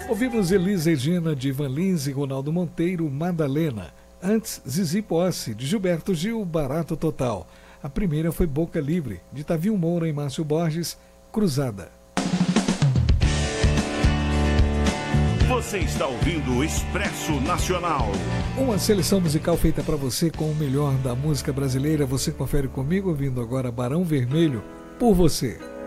Ouvimos Elis Regina, de Ivan Lins e Ronaldo Monteiro, Madalena. Antes, Zizi Posse, de Gilberto Gil, Barato Total. A primeira foi Boca Livre, de Tavinho Moura e Márcio Borges, Cruzada. Você está ouvindo o Expresso Nacional. Uma seleção musical feita para você com o melhor da música brasileira. Você confere comigo, ouvindo agora Barão Vermelho, Por Você.